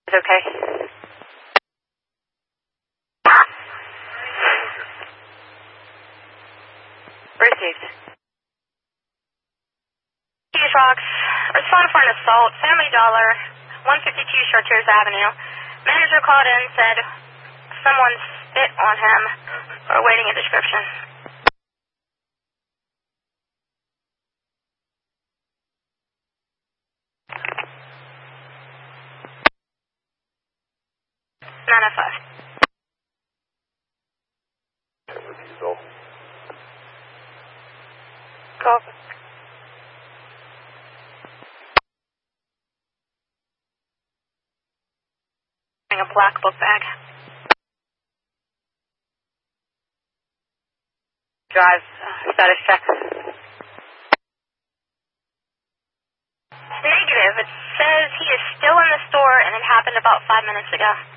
It's okay. Received. Hughes Rocks. Respond for an assault. Family Dollar. 152 Chartiers Avenue. Manager called in, said someone spit on him. We're awaiting a description. None of us. Call. A black book bag. Drive. Status check. Negative. It says he is still in the store and it happened about 5 minutes ago.